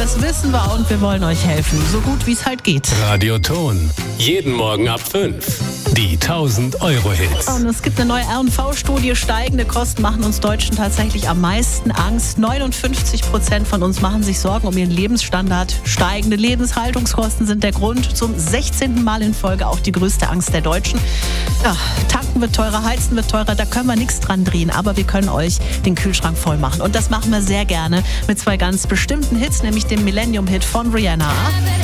das wissen wir und wir wollen euch helfen, so gut wie es halt geht. Radioton. Jeden Morgen ab 5. Die 1000-Euro-Hits. Und es gibt eine neue R&V-Studie. Steigende Kosten machen uns Deutschen tatsächlich am meisten Angst. 59% von uns machen sich Sorgen um ihren Lebensstandard. Steigende Lebenshaltungskosten sind der Grund. Zum 16. Mal in Folge auch die größte Angst der Deutschen. Ja, tanken wird teurer, heizen wird teurer, da können wir nichts dran drehen. Aber wir können euch den Kühlschrank voll machen. Und das machen wir sehr gerne mit zwei ganz bestimmten Hits, nämlich dem Millennium-Hit von Rihanna.